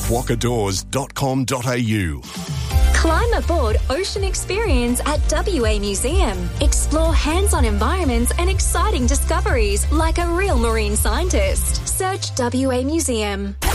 wakadoors.com.au. Climb aboard Ocean Experience at WA Museum. Explore hands-on environments and exciting discoveries like a real marine scientist. Search WA Museum.